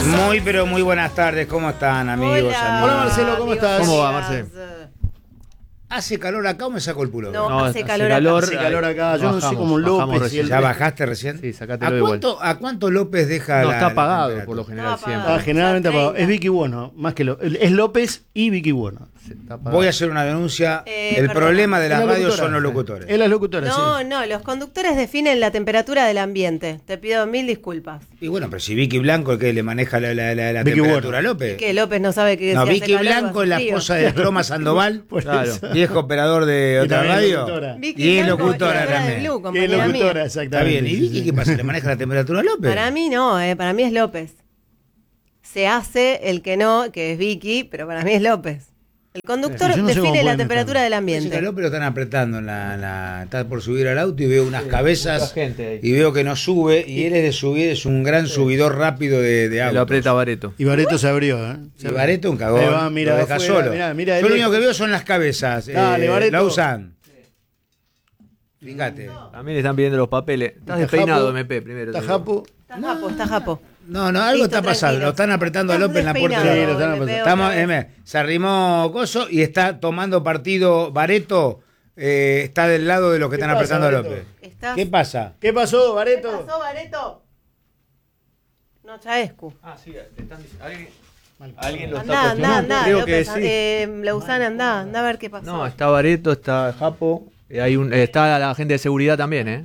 Muy, pero muy buenas tardes. ¿Cómo están, amigos? Hola, Hola, Marcelo, ¿cómo estás? ¿Cómo va, Marcelo? ¿Hace calor acá o me saco el pullover? No, hace calor calor. acá. Hace calor acá. Yo no sé cómo López. ¿Ya bajaste recién? Sí, sacátelo igual. ¿A cuánto López deja No, la está apagado temperatura? por lo general Está siempre. apagado. Generalmente apagado. 30. Es Vicky Bueno, más que es López y Vicky Bueno. Sí, está apagado. Voy a hacer una denuncia. El perdón. problema de las Es la radios locutora, son los sí. locutores. Es la locutora, No, sí. no, los conductores definen la temperatura del ambiente. Te pido 1000 disculpas. Y bueno, pero si Vicky Blanco, que le maneja la Vicky temperatura a Bueno. López. Que López no sabe que No, si hace Vicky calor, Blanco va a es la hacer frío. esposa de Roma Sandoval, Por Claro. eso. viejo operador de Y otra también radio. locutora. Vicky Y es Blanco, locutora la de también. Blue, Que es compañera locutora, mía. Está exactamente. bien. ¿Y Vicky qué pasa? ¿Le maneja la temperatura a López? Para mí no, para mí es López. Se hace el que no, que es Vicky, pero para mí es López. El conductor Yo no sé cómo define la pueden temperatura estar. del Parece que a ambiente. López lo están apretando está por subir al auto y veo unas cabezas mucha gente ahí. y veo que no sube y él es de subir, es un gran subidor rápido de autos. Lo aprieta Bareto. Y Bareto se abrió, ¿eh? Y Bareto un cagón, Ahí va, mira, lo deja afuera, solo. mira, Yo lo de único que lejos. veo son las cabezas. Dale, Bareto. La usan. Fíjate. También le están pidiendo los papeles. Estás despeinado, MP, primero. Está te digo. Japo. Está japo. No, algo Listo, está pasando. tranquilo. Lo están apretando a Estás López en la puerta. despeinado, Sí, lo están me apretando. pego Estamos, otra vez. se arrimó Coso y está tomando partido Bareto. Está del lado de los que ¿Qué están pasa, apretando a Bareto? López. Estás- ¿Qué pasa? ¿Qué pasó, ¿Qué Bareto? pasó, Bareto? No, Chaescu. Ah, sí, te están diciendo. Alguien lo está Andá, cuestionando. Creo que López, sí. Lausana, anda a ver qué pasó. No, está Bareto, está Japo. Está la gente de seguridad también, ¿eh?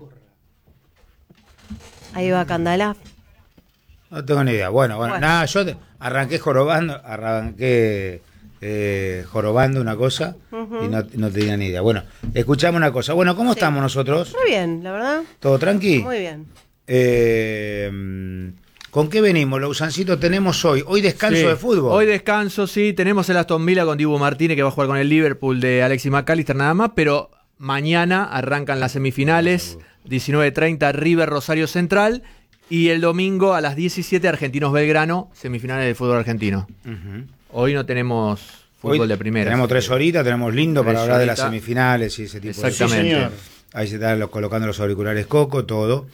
Ahí va Candalaf. No tengo ni idea. Bueno, Bueno. nada, yo arranqué jorobando una cosa y no tenía ni idea. Bueno, escuchame una cosa. Bueno, ¿cómo Sí. estamos nosotros? Muy bien, la verdad. ¿Todo tranqui? Muy bien. ¿Con qué venimos? Lausancito tenemos hoy descanso Sí. de fútbol. Hoy descanso, sí. Tenemos el Aston Villa con Dibu Martínez que va a jugar con el Liverpool de Alexis McAllister nada más, pero mañana arrancan las semifinales, 19:30 River Rosario Central y el domingo a las 17 Argentinos Belgrano, semifinales del fútbol argentino. Ujú. Hoy no tenemos fútbol Hoy de primera. Tenemos 3 horitas, tenemos lindo para 3 hablar de las horitas. semifinales y ese tipo de Exactamente. Sí, señor. Ahí se están colocando los auriculares Coco, todo.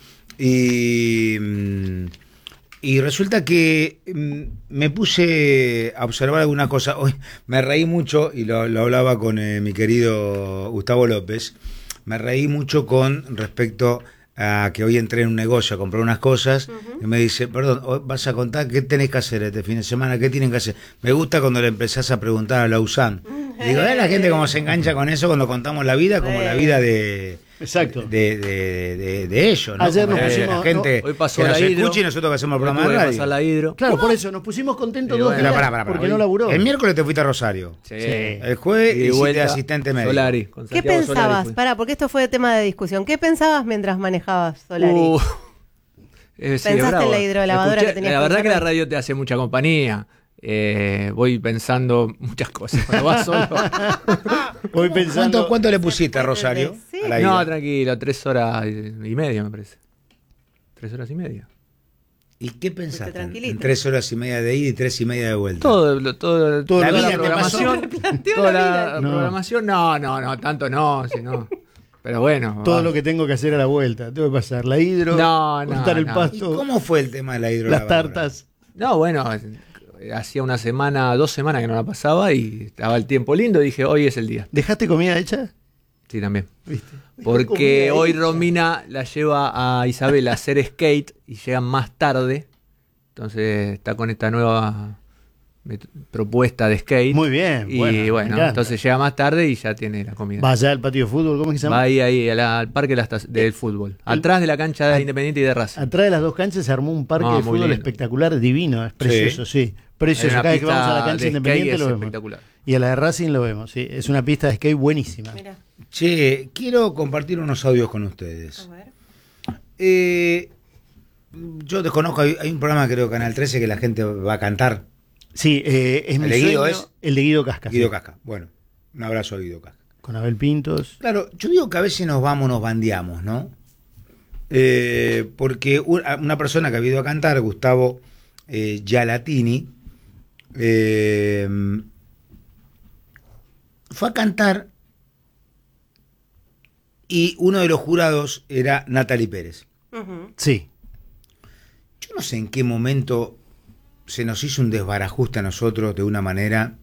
Y resulta que me puse a observar alguna cosa. Hoy me reí mucho, y lo hablaba con mi querido Gustavo López, me reí mucho con respecto a que hoy entré en un negocio a comprar unas cosas y me dice, perdón, hoy vas a contar qué tenés que hacer este fin de semana, qué tienen que hacer. Me gusta cuando le empezás a preguntar a Lausanne. Y digo, la gente como se engancha con eso cuando contamos la vida, como la vida de... Exacto. de ellos, ¿no? Ayer Como nos la pusimos- gente hoy pasó que nos la hidro. escucha y nosotros que hacemos el Hoy programa tuve de que radio. pasar la hidro. Claro, por eso nos pusimos contentos Y dos bueno. días Pará, porque hoy- no laburó. El miércoles te fuiste a Rosario. Sí. El jueves Y de hiciste vuelta, asistente médico. Solari, con ¿Qué Santiago Solari pensabas? fui. Pará, porque esto fue tema de discusión. ¿Qué pensabas mientras manejabas Solari? Sí, ¿Pensaste bravo. en la hidrolavadora que tenías La que verdad usar que la hoy? radio te hace mucha compañía. Voy pensando muchas cosas. Cuando vas solo. Voy pensando. ¿Cuánto le pusiste a Rosario? Sí. A la ida? No, tranquilo, 3 horas y media me parece. 3 horas y media. ¿Y qué pensaste? tranquilito. En 3 horas y media de ida y 3 y media de vuelta. Todo, Toda toda la vida la te programación. Replanteó Toda la la vida. No. programación. No, tanto no, sino. Pero bueno. Todo va. lo que tengo que hacer a la vuelta. Tengo que pasar la hidro, No, cortar el no. ¿Y pasto, cómo fue el tema de la las hidrolavadora? tartas. No, bueno, hacía una semana, 2 semanas que no la pasaba y estaba el tiempo lindo y dije, hoy es el día. ¿Dejaste comida hecha? Sí, también. ¿Viste? Porque Comida hoy hecha. Romina la lleva a Isabel a hacer skate y llegan más tarde. Entonces está con esta nueva propuesta de skate. Muy bien. Y me bueno, encanta. entonces llega más tarde y ya tiene la comida. Vaya al patio de fútbol, ¿cómo es que se llama? Va ahí al parque del fútbol. Atrás de la cancha de Independiente y de Racing. Atrás de las dos canchas se armó un parque No, de muy fútbol lindo. espectacular, divino, es precioso, sí. Hay Precioso. una Cada vez que vamos a la pista cancha de Independiente skate, lo es vemos. espectacular. Y a la de Racing lo vemos, sí. Es una pista de skate buenísima. Mira, Che, quiero compartir unos audios con ustedes. a ver. Yo desconozco, hay un programa creo Canal 13 que la gente va a cantar. Sí, es mi ¿El de Guido sueño, es? el de Guido Casca. Guido sí. Casca. Bueno, un abrazo a Guido Casca. Con Abel Pintos. Claro, yo digo que a veces nos bandeamos, ¿no? Porque una persona que ha ido a cantar, Gustavo Gialatini, fue a cantar y uno de los jurados era Natalie Pérez. Ujú. Sí. Yo no sé en qué momento se nos hizo un desbarajuste a nosotros de una manera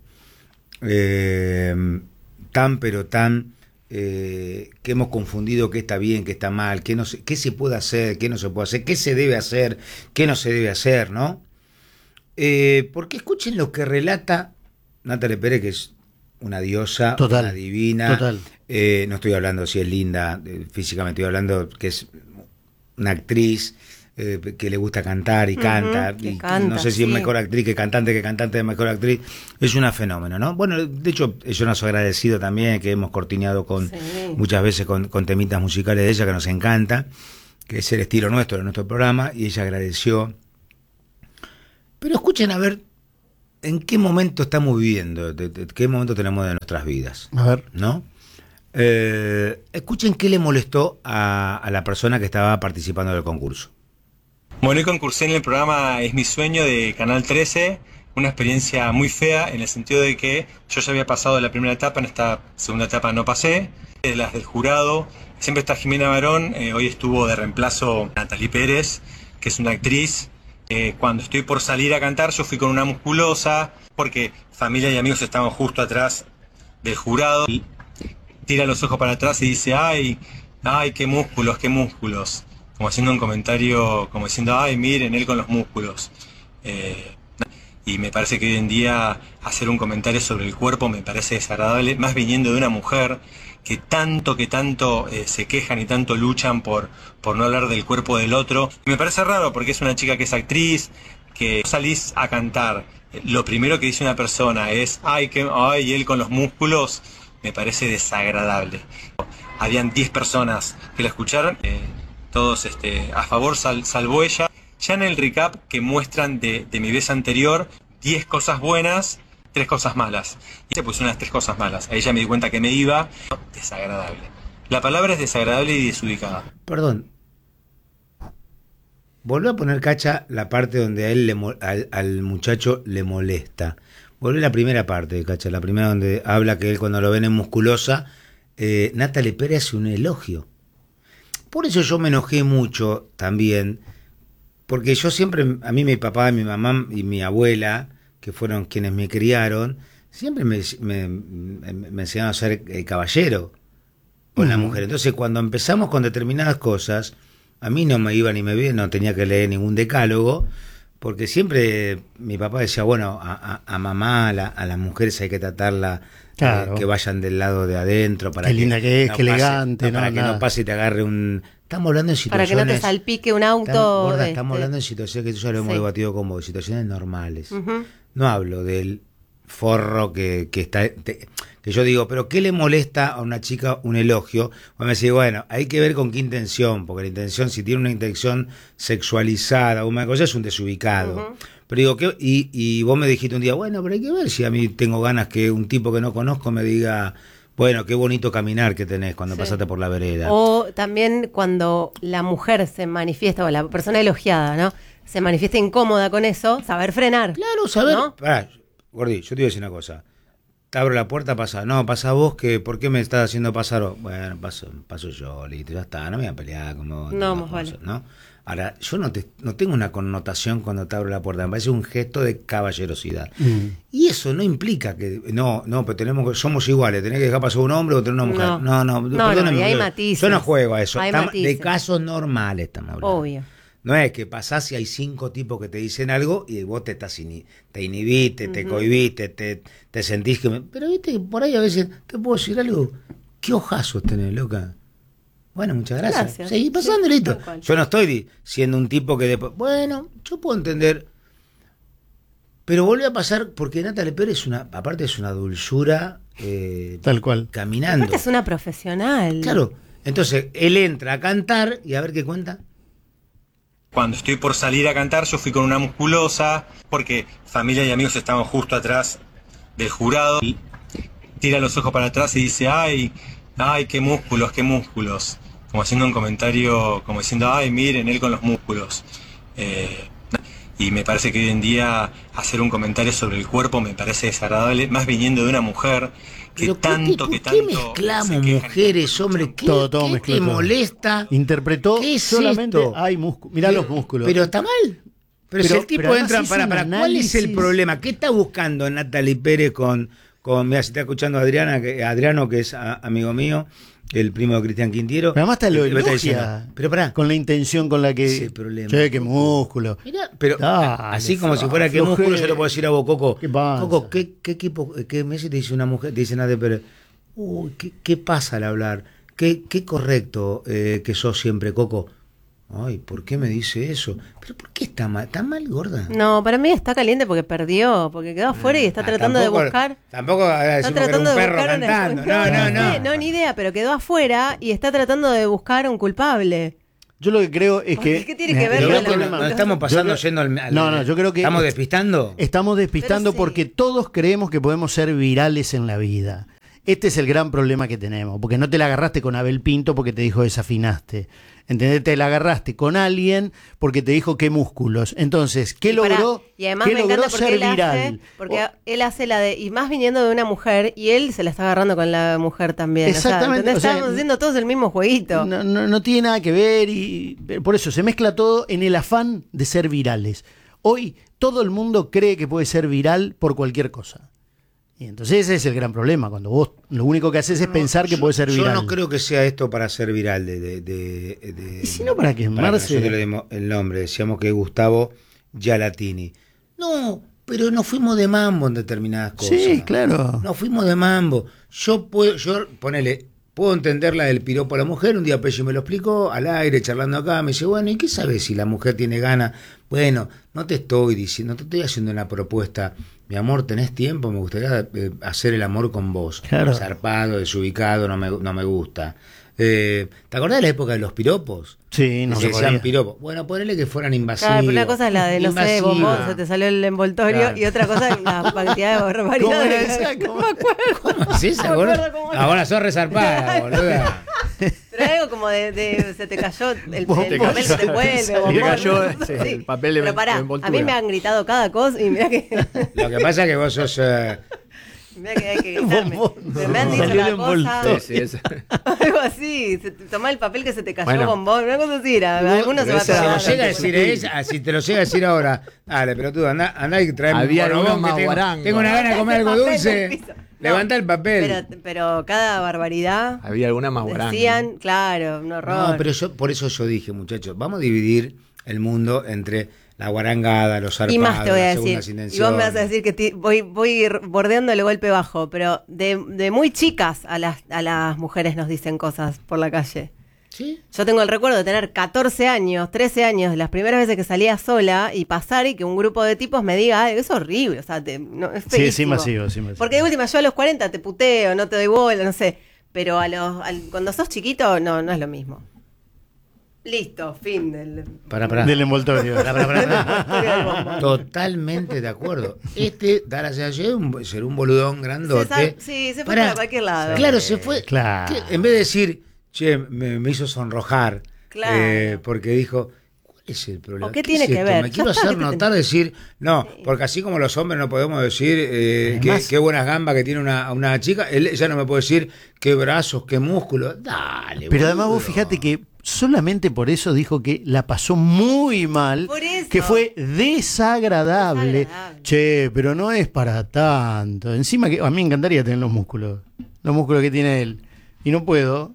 tan, pero tan, que hemos confundido qué está bien, qué está mal, qué, no se, qué se puede hacer, qué no se puede hacer, qué se debe hacer, qué no se debe hacer, ¿no? Porque escuchen lo que relata Natalia Pérez, que es una diosa, Total, una divina. total. No estoy hablando si es linda físicamente, estoy hablando que es una actriz que le gusta cantar y canta. Que Y canta, no sé si es sí. mejor actriz que cantante es mejor actriz. Es una fenómeno, ¿no? Bueno, de hecho, yo nos agradecido también que hemos cortineado con Sí. muchas veces con temitas musicales de ella que nos encanta, que es el estilo nuestro, de nuestro programa, y ella agradeció. Pero escuchen a ver en qué momento estamos viviendo, de qué momento tenemos de nuestras vidas, A ver. ¿no? Escuchen qué le molestó a la persona que estaba participando del concurso. Bueno, hoy concursé en el programa Es mi sueño de Canal 13, una experiencia muy fea en el sentido de que yo ya había pasado la primera etapa, en esta segunda etapa no pasé, de las del jurado, siempre está Jimena Barón, hoy estuvo de reemplazo Natalie Pérez, que es una actriz. Cuando estoy por salir a cantar, yo fui con una musculosa, porque familia y amigos estaban justo atrás del jurado. Tira los ojos para atrás y dice, ay, qué músculos. Como haciendo un comentario, como diciendo, ay, miren, él con los músculos. Y me parece que hoy en día hacer un comentario sobre el cuerpo me parece desagradable, más viniendo de una mujer que tanto se quejan y tanto luchan por no hablar del cuerpo del otro. Y me parece raro porque es una chica que es actriz, que salís a cantar, lo primero que dice una persona es, ay, él con los músculos, me parece desagradable. Habían 10 personas que la escucharon, todos a favor, salvo ella. Ya en el recap que muestran de mi vez anterior, 10 cosas buenas, 3 cosas malas. Y se pusieron las 3 cosas malas. Ahí ya me di cuenta que me iba. Desagradable. La palabra es desagradable y desubicada. Perdón. Volvió a poner, Cacha, la parte donde a él al muchacho le molesta. Volvió a la primera parte, Cacha, la primera donde habla que él cuando lo ven en musculosa, Natalie Pérez hace un elogio. Por eso yo me enojé mucho también, porque yo siempre, a mí mi papá, mi mamá y mi abuela, que fueron quienes me criaron, siempre me enseñaron a ser caballero con la mujer. Entonces cuando empezamos con determinadas cosas, a mí no me iba ni me bien, no tenía que leer ningún decálogo, porque siempre mi papá decía, bueno, a mamá, a las mujeres hay que tratarla, claro, que vayan del lado de adentro, para qué que linda que es, no qué pase, elegante, para no, que nada. no pase y te agarre un... Estamos hablando en Para situaciones... que no te salpique un auto. Gorda, estamos hablando en situaciones que ya lo hemos Sí. debatido con vos, situaciones normales. Ujú. No hablo del forro que está... que yo digo, pero ¿qué le molesta a una chica un elogio? O me decís, bueno, hay que ver con qué intención, porque la intención, si tiene una intención sexualizada o una cosa, es un desubicado. Ujú. Pero digo, ¿qué? Y vos me dijiste un día, bueno, pero hay que ver si a mí tengo ganas que un tipo que no conozco me diga, bueno, qué bonito caminar que tenés cuando Sí. pasaste por la vereda. O también cuando la mujer se manifiesta, o la persona elogiada, ¿no? Se manifiesta incómoda con eso, saber frenar. Claro, saber. ¿No? Pará, Gordi, yo te voy a decir una cosa. Te abro la puerta, pasa. No, pasa vos, que ¿por qué me estás haciendo pasar vos? Bueno, paso yo, listo, ya está, no me voy a pelear con vos. No, más vale. ¿no? Ahora, yo no tengo una connotación cuando te abro la puerta, me parece un gesto de caballerosidad. Y eso no implica que, no, pero somos iguales, tenés que dejar pasar un hombre o tener una mujer. No, perdóname, y hay yo- matices. Yo no juego a eso. Hay De matices. casos normales estamos hablando. Obvio. No es que pasás y hay 5 tipos que te dicen algo y vos te inhibiste, te cohibiste, te sentís que... Pero viste que por ahí a veces te puedo decir algo. ¿Qué ojazos tenés, loca? Bueno, muchas gracias. Gracias. Seguí pasando, Sí, listo. tal cual. Yo no estoy siendo un tipo que después... Bueno, yo puedo entender. Pero vuelve a pasar porque Natalie Pérez aparte es una dulzura Tal cual. caminando. Aparte es una profesional. Claro. Entonces, él entra a cantar y a ver qué cuenta. Cuando estoy por salir a cantar, yo fui con una musculosa, porque familia y amigos estaban justo atrás del jurado. Tira los ojos para atrás y dice, ay, qué músculos. Como haciendo un comentario, como diciendo, ay, miren, él con los músculos. Y me parece que hoy en día hacer un comentario sobre el cuerpo me parece desagradable, más viniendo de una mujer que Pero tanto, ¿por que qué tanto... mezclamos se quejan y mujeres, tanto hombre? luchan ¿Qué, Todo qué mezcló te todo. molesta? Interpretó ¿Qué es solamente, esto? mirá los músculos. Pero está mal. Pero si el tipo además entra, hizo un ¿cuál es el análisis? problema? ¿Qué está buscando Natalie Pérez mira, si está escuchando a Adriano, que es amigo mío, el primo de Cristian Quintiero? Pero además te lo está elogia. diciendo, pero pará, Con la intención con la que. ese problema. Che, qué músculo. Mirá, pero Dale, así como si fuera que músculo, yo te puedo decir a vos, Coco. ¿Qué pasa? Coco, ¿qué equipo, qué Messi te dice una mujer? Te dice Natalie Pérez. Uy, ¿qué pasa al hablar? Qué correcto que sos siempre, Coco. Ay, ¿por qué me dice eso? ¿Pero por qué está mal? ¿Está mal, gorda? No, para mí está caliente porque perdió, porque quedó afuera y está tratando de buscar. Tampoco Está decimos que era tratando un de perro buscar cantando. sé, no, ni idea, pero quedó afuera y está tratando de buscar un culpable. Yo lo que creo es que. ¿Qué tiene que ver Pero con loco, la- no estamos pasando Yo creo- yendo al. No, yo creo que. ¿Estamos despistando? Estamos despistando Pero sí. porque todos creemos que podemos ser virales en la vida. Este es el gran problema que tenemos, porque no te la agarraste con Abel Pinto porque te dijo desafinaste. ¿Entendés? Te la agarraste con alguien porque te dijo qué músculos. Entonces, ¿qué Y pará, logró? y además ¿Qué me logró encanta porque ser él viral? hace, porque él hace la de, y más viniendo de una mujer, y él se la está agarrando con la mujer también. Exactamente, O sea, ¿entendés? o sea, Estamos haciendo todos el mismo jueguito. No tiene nada que ver y por eso se mezcla todo en el afán de ser virales. Hoy todo el mundo cree que puede ser viral por cualquier cosa. Y entonces ese es el gran problema, cuando vos lo único que haces es pensar que puede ser viral. Yo no creo que sea esto para ser viral. ¿Y si no, para qué? Marce? Nosotros le dimos el nombre, decíamos que Gustavo Gialatini. No, pero nos fuimos de mambo en determinadas cosas. Sí, claro. Nos fuimos de mambo. Yo puedo entender la del piropo a la mujer. Un día Pelli me lo explicó al aire, charlando acá. Me dice, bueno, ¿y qué sabes si la mujer tiene ganas? Bueno, no te estoy diciendo, no te estoy haciendo una propuesta. Mi amor, ¿tenés tiempo? Me gustaría hacer el amor con vos. Claro. Zarpado, desubicado, no me gusta. ¿Te acordás de la época de los piropos? Sí, no Que se decían podía. piropos. Bueno, ponele que fueran invasivos. Claro, pero una cosa es la de, no sé, Invasiva. bombón, se te salió el envoltorio, Claro. y otra cosa es la cantidad de barbaridades. ¿Cómo era esa? No me acuerdo. ¿Cómo es esa, No me gorda? acuerdo cómo era. Ahora sos resarpada, boluda. Pero hay algo como de se te cayó el Vos papel, te cayó, se te vuelve, te bombón. cayó, sí, Sí. el papel de Pero pará, envoltura. a mí me han gritado cada cosa y mira que Lo que pasa es que vos sos... mira que hay que gritarme. Bombón. Pero me han dicho Salió el una cosa, Sí, sí, algo así, tomá el papel que se te cayó, Bueno. bombón, una cosa así era, algunos se va a Si te lo acordar. llega a decir si te lo llega a decir ahora, dale, pero tú andá y traeme Había un bonobón algunos que más guarangos. tengo una gana de comer algo El papel dulce. del piso. Levanta el papel. Pero cada barbaridad Había alguna más guaranga. decían, claro, un horror. No, pero por eso yo dije, muchachos, vamos a dividir el mundo entre la guarangada, los zarpados, Y más te voy a las decir, segundas y vos me vas a intenciones. decir que voy bordeando el golpe bajo, pero de muy chicas a las mujeres nos dicen cosas por la calle. ¿Sí? Yo tengo el recuerdo de tener 14 años, 13 años, las primeras veces que salía sola y pasar y que un grupo de tipos me diga, ay, es horrible, o sea, no, es Sí, feísimo. sí, masivo, sí, masivo. Porque de última yo a los 40 te puteo, no te doy bola, no sé, pero cuando sos chiquito no es lo mismo. Listo, fin del... Pará. Del envoltorio. Pará. Totalmente de acuerdo. Da la sensación de ser un boludón grandote. Sí, se fue Pará. para cualquier lado. Claro, se fue. Claro. Que en vez de decir, che, me hizo sonrojar. Claro. Porque dijo, ¿cuál es el problema? ¿O qué tiene es que esto? ver? Me Ya quiero está, hacer que te- notar, decir, no, porque así como los hombres no podemos decir Además- qué buenas gambas que tiene una chica, ella no me puede decir qué brazos, qué músculos. Dale, Pero además vos boludo. fíjate que solamente por eso dijo que la pasó muy mal, Por eso. que fue desagradable. Desagradable. Che, pero no es para tanto. Encima que a mí me encantaría tener los músculos que tiene él. Y no puedo.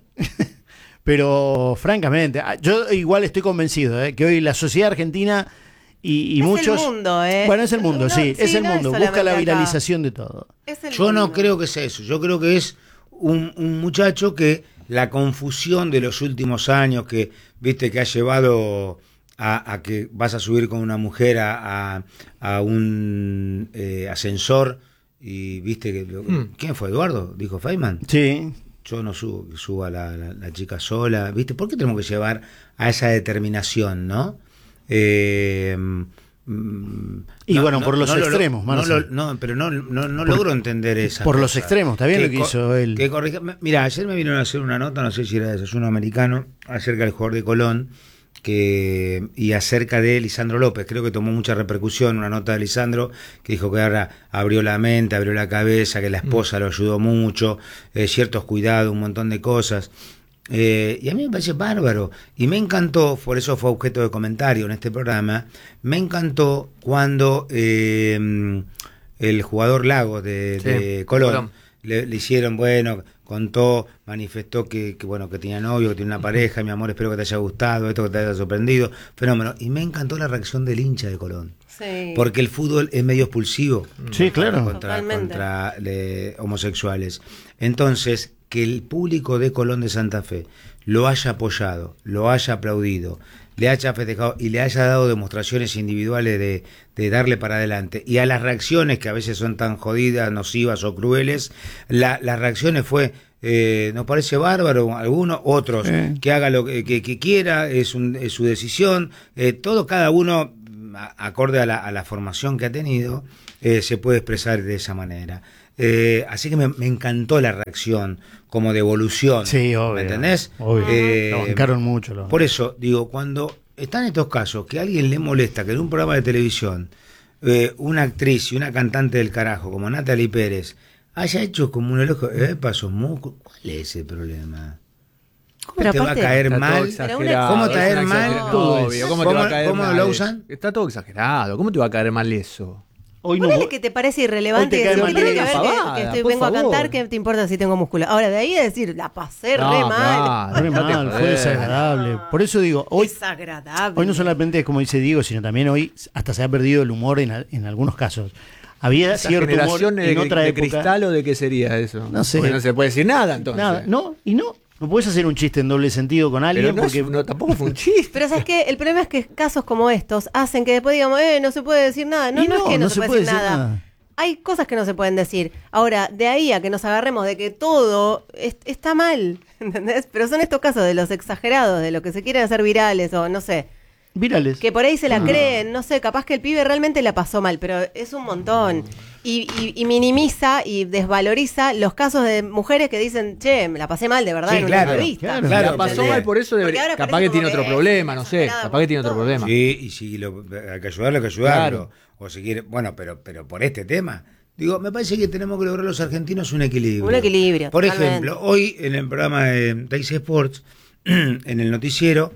Pero francamente, yo igual estoy convencido que hoy la sociedad argentina y Es muchos... el mundo, ¿eh? Bueno, es el mundo, No, sí, es sí, el no es mundo. solamente Busca la acá. viralización de todo. Es el Yo no mundo. creo que sea eso. Yo creo que es un muchacho que la confusión de los últimos años que viste que ha llevado a que vas a subir con una mujer a un ascensor y viste que ¿quién fue? Eduardo, dijo Feynman. Sí. Yo no subo, que suba la chica sola, viste. ¿Por qué tenemos que llevar a esa determinación, no? Y bueno, por los extremos, Marcel. pero no logro entender esa por cosa. los extremos, está bien lo que hizo él. Mira, ayer me vinieron a hacer una nota, no sé si era de Desayuno Americano, acerca del jugador de Colón y acerca de Lisandro López. Creo que tomó mucha repercusión una nota de Lisandro que dijo que ahora abrió la mente, abrió la cabeza, que la esposa lo ayudó mucho, ciertos cuidados, un montón de cosas. Y a mí me parece bárbaro. Y me encantó, por eso fue objeto de comentario en este programa, me encantó cuando el jugador Lagos de Colón le hicieron, bueno, contó, manifestó que bueno, que tenía novio, que tenía una pareja, mi amor, espero que te haya gustado, esto que te haya sorprendido, fenómeno. Y me encantó la reacción del hincha de Colón. Sí. Porque el fútbol es medio expulsivo. Sí, claro. Contra homosexuales. Entonces, que el público de Colón de Santa Fe lo haya apoyado, lo haya aplaudido, le haya festejado y le haya dado demostraciones individuales de darle para adelante, y a las reacciones que a veces son tan jodidas, nocivas o crueles, las reacciones fue nos parece bárbaro, algunos, otros que haga lo que quiera, es su decisión, todo, cada uno acorde a la formación que ha tenido, se puede expresar de esa manera. Así que me encantó la reacción como de evolución. Sí, obvio. ¿Me entendés? Obvio. Lo bancaron mucho. Por eso, digo, cuando están estos casos que a alguien le molesta que en un programa de televisión una actriz y una cantante del carajo como Natalie Pérez haya hecho como un elogio, pasó moco, ¿cuál es el problema? ¿Cómo Pero te va a aparte, caer Está todo mal? exagerado, ¿Cómo te va a caer es una mal? exageración, Todo obvio. eso. ¿Cómo te va a caer ¿Cómo mal lo eso? usan? Está todo exagerado. ¿Cómo te va a caer mal eso? Hoy no, Ponele que te parece irrelevante Hoy te y cae decir, mal ¿qué tiene que la ver pavada, que por vengo a favor. cantar? ¿Qué te importa si tengo músculo? Ahora, de ahí a decir, la pasé No, re mal. claro. re Dejate mal, fue joder. desagradable. Por eso digo, hoy Desagradable. no solamente es como dice Diego, sino también hoy hasta se ha perdido el humor en algunos casos. Había ¿Esa cierto humor generación en otra de época. cristal o de qué sería eso? No sé. Porque no se puede decir nada entonces. Nada, no puedes hacer un chiste en doble sentido con alguien Pero no, porque tampoco fue un chiste. Pero ¿sabes qué? El problema es que casos como estos hacen que después digamos, no se puede decir nada. No, Y no es que no se puede decir nada. nada. Hay cosas que no se pueden decir. Ahora, de ahí a que nos agarremos de que todo está mal, ¿entendés? Pero son estos casos de los exagerados, de lo que se quieren hacer virales o no sé, Virales. que por ahí se la creen, no sé, capaz que el pibe realmente la pasó mal, pero es un montón. Y minimiza y desvaloriza los casos de mujeres que dicen, che, me la pasé mal de verdad Sí, en claro, una entrevista. claro. La pasó ¿entendés? mal por eso, Porque ahora capaz parece que tiene como otro que problema, no sé. exagerado Capaz que tiene por otro todo. problema. Sí, y si hay que ayudarlo, hay que ayudarlo. O si quiere, bueno, pero por este tema. Digo, me parece que tenemos que lograr los argentinos un equilibrio. Un equilibrio, Por totalmente. ejemplo, hoy en el programa de Teis Sports, en el noticiero,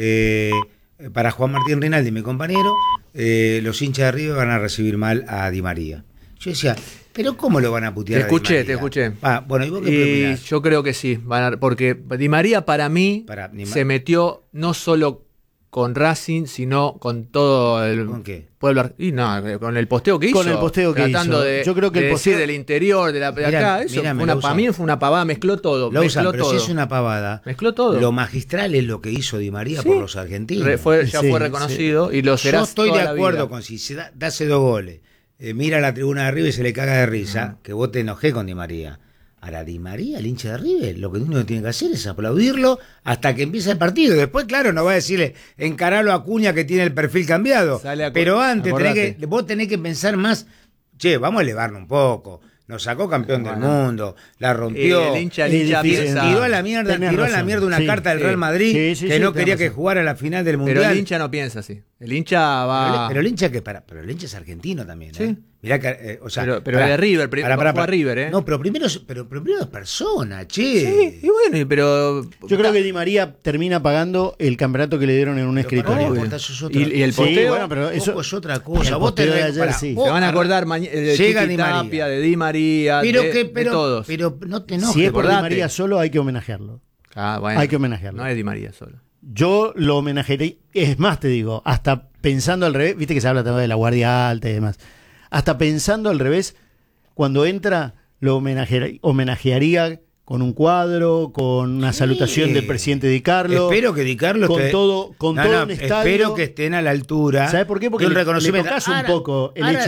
para Juan Martín Rinaldi, mi compañero, los hinchas de River van a recibir mal a Di María. Yo decía, ¿pero cómo lo van a putear a Di María? Te escuché. Bueno, ¿y vos qué Y opinás? yo creo que sí, porque Di María para mí se metió no solo con Racing, sino con todo el ¿Con qué? pueblo. Y no, con el posteo que hizo. Con el posteo que tratando hizo. De, Yo creo que de el decir posteo- del interior, de Mirá, acá. Eso mirá, fue Lausa. para mí fue una pavada, mezcló todo. Lo usan, mezcló pero todo. si es una pavada, Mezcló todo. lo magistral es lo que hizo Di María Sí. por los argentinos. Ya Sí, fue reconocido y lo será. Yo estoy de toda la acuerdo vida. con si se hace 2 goles, mira a la tribuna de River y se le caga de risa, que vos te enojé con Di María. Ahora, Di María, el hincha de River, lo que único que tiene que hacer es aplaudirlo hasta que empiece el partido. Después, claro, no va a decirle, encaralo a Acuña que tiene el perfil cambiado. Pero antes vos tenés que pensar más, che, vamos a elevarnos un poco. Nos sacó campeón del mundo, la rompió. El hincha difícil. piensa. Tiró a la mierda, Tenés tiró a la razón. mierda una Sí, carta del sí. Real Madrid Sí, que no tenés quería que razón. jugara la final del Pero Mundial. el hincha no piensa así. El hincha va. Pero el hincha pero el hincha es argentino también, ¿eh? Sí. Mirá que, o sea, Pero de River, pará, fue a River, ¿eh? No, pero primero es persona, che. Sí, y bueno, pero. Yo creo que Di María termina pagando el campeonato que le dieron en un Pero pará, escritorio. no, eso es otra Y el Sí, posteo. bueno, pero eso es otra cosa. el Vos te posteo de ayer, sí. Se van a acordar de Llega Chiqui Di María. Tapia, de Di María, pero de todos. pero no te enojes. si es por Di acordate. María solo, hay que homenajearlo. Bueno, hay que homenajearlo. No es Di María solo. Yo lo homenajearía, es más te digo, hasta pensando al revés, viste que se habla también de la guardia alta y demás, hasta pensando al revés, cuando entra lo homenajearía con un cuadro, con una salutación del presidente Di Carlo. Espero que Di Carlo con esté- todo un estadio. Espero que estén a la altura. ¿Sabes por qué? Porque de un le reconocimiento. tocas un Ahora- poco el ahora- hecho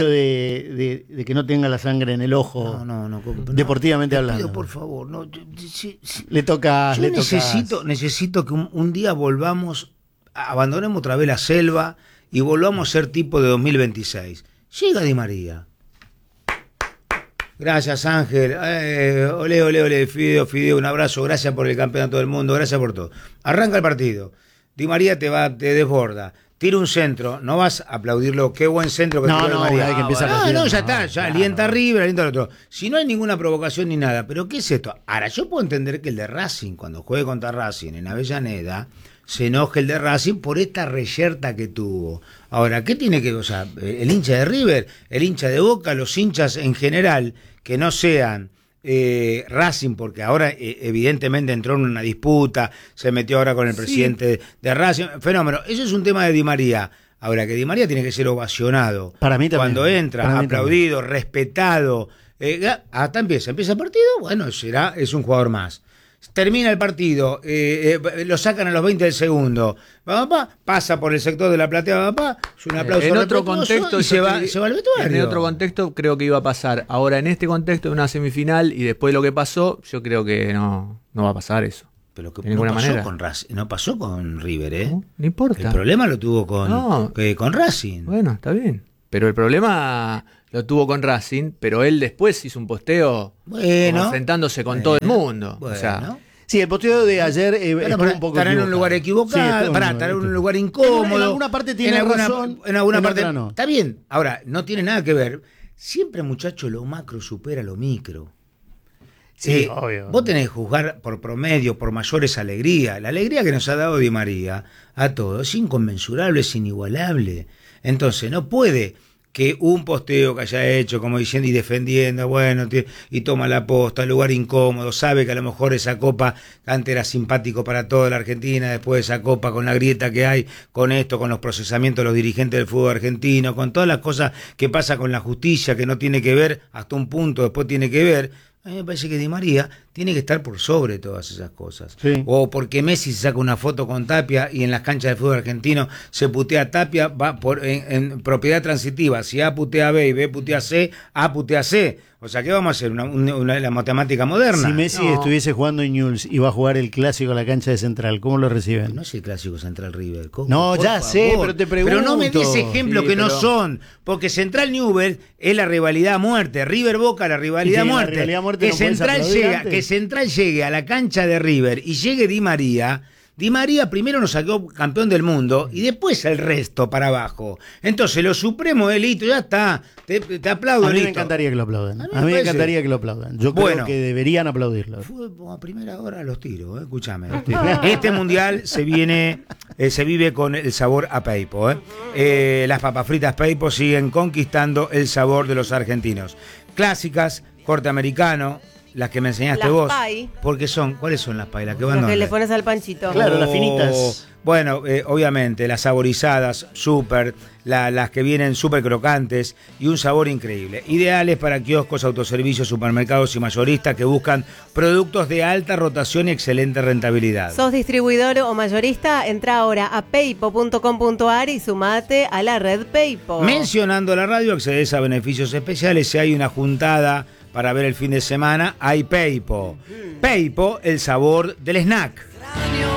de que no tenga la sangre en el ojo, No, deportivamente te hablando. pido, por favor, no. Le tocas, Yo le tocas. necesito que un día volvamos, abandonemos otra vez la selva y volvamos a ser tipo de 2026. Llega Di María. Gracias, Ángel. Ole, Fideo, un abrazo. Gracias por el campeonato del mundo, gracias por todo. Arranca el partido. Di María te desborda. tira un centro, no vas a aplaudirlo, qué buen centro que No, tiró Di no, María. una vez que empieza a retirar, no, ya no, está, ya claro. alienta a River, alienta al otro. Si no hay ninguna provocación ni nada, pero ¿qué es esto? Ahora, yo puedo entender que el de Racing, cuando juegue contra Racing en Avellaneda, se enoje el de Racing por esta reyerta que tuvo. Ahora, ¿qué tiene que, o sea, el hincha de River, el hincha de Boca, los hinchas en general, que no sean Racing, porque ahora evidentemente entró en una disputa, se metió ahora con el presidente de Racing, fenómeno, eso es un tema de Di María. Ahora, que Di María tiene que ser ovacionado. Para mí también. Cuando entra, Para mí aplaudido, respetado, hasta empieza el partido, bueno, es un jugador más. Termina el partido, lo sacan a los 20 del segundo, pasa por el sector de la platea, es un aplauso en otro respetuoso contexto y se va al vestuario. En otro contexto creo que iba a pasar. Ahora, en este contexto de una semifinal y después de lo que pasó, yo creo que no va a pasar eso. Pero que de ninguna manera. No pasó con River, ¿eh? No importa. El problema lo tuvo con Racing. Bueno, está bien. Pero el problema lo tuvo con Racing, pero él después hizo un posteo como enfrentándose con todo el mundo. Bueno. O sea, Sí, el posteo de ayer estuvo un poco estar en un lugar equivocado, estar en un lugar incómodo. En alguna parte tiene razón, en alguna parte otra no. Está bien. Ahora, no tiene nada que ver. Siempre, muchacho, lo macro supera lo micro. Sí, obvio. Vos tenés que juzgar por promedio, por mayores alegrías. La alegría que nos ha dado Di María a todos es inconmensurable, es inigualable. Entonces, no puede que un posteo que haya hecho, como diciendo y defendiendo, bueno, y toma la posta, lugar incómodo, sabe que a lo mejor esa copa antes era simpático para toda la Argentina, después de esa copa con la grieta que hay, con esto, con los procesamientos de los dirigentes del fútbol argentino, con todas las cosas que pasa con la justicia, que no tiene que ver, hasta un punto después tiene que ver. A mí me parece que Di María tiene que estar por sobre todas esas cosas. Sí. O porque Messi se saca una foto con Tapia y en las canchas del fútbol argentino se putea a Tapia, va en propiedad transitiva. Si A putea a B y B putea a C, A putea a C. O sea, ¿qué vamos a hacer? La matemática moderna. Si Messi estuviese jugando en Newell's y va a jugar el clásico a la cancha de Central, ¿cómo lo reciben? No es el clásico Central River. ¿Cómo? No, Por ya favor. sé, pero te pregunto. Pero no me des ejemplos Sí, que no pero- son. Porque Central Newell's es la rivalidad a muerte. River Boca, la rivalidad a Y que la muerte. rivalidad a muerte Que no puedes Central aplaudir llega, antes. que Central llegue a la cancha de River y llegue Di María. Di María primero nos sacó campeón del mundo y después el resto para abajo. Entonces, lo supremo es listo, ya está. Te aplaudo, A mí me listo. encantaría que lo aplaudan. A mí A me mí me parece. encantaría que lo aplaudan. Yo Bueno. creo que deberían aplaudirlo. Fútbol a primera hora los tiros, escúchame. Este mundial se vive con el sabor a Peipo. Las papas fritas Peipo siguen conquistando el sabor de los argentinos. Clásicas, corte americano, las que me enseñaste Las vos. pay. ¿Cuáles son las pay? Las que van Lo que dónde? le pones al panchito. Claro, las finitas. Bueno, obviamente, las saborizadas, súper, las que vienen súper crocantes y un sabor increíble. Ideales para kioscos, autoservicios, supermercados y mayoristas que buscan productos de alta rotación y excelente rentabilidad. ¿Sos distribuidor o mayorista? Entra ahora a paypo.com.ar y sumate a la red Paypo. Mencionando la radio, accedes a beneficios especiales. Si hay una juntada para ver el fin de semana, hay Paypo. Paypo, el sabor del snack.